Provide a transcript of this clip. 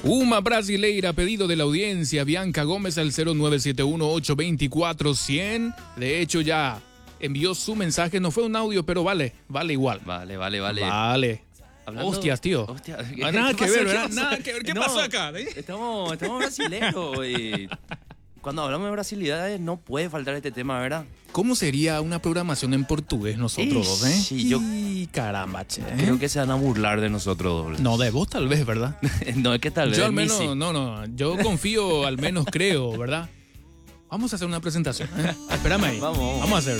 Uma brasileira, pedido de la audiencia, Bianca Gómez al 0971-824-100. De hecho, ya envió su mensaje. No fue un audio, pero vale igual. Vale. Vale. Hablando... Hostias, tío. Hostia, Nada que ver, ¿verdad? Nada que ver. ¿Qué pasó acá? Estamos brasileños y cuando hablamos de brasilidades no puede faltar este tema, ¿verdad? ¿Cómo sería una programación en portugués nosotros dos, eh? Sí, yo caramba, che. creo que se van a burlar de nosotros dobles. No, de vos tal vez, ¿verdad? No, es que tal vez. Yo al de mí menos, sí. no, yo confío, al menos creo, ¿verdad? Vamos a hacer una presentación, ¿eh? Espérame ahí. Vamos. Vamos a hacer.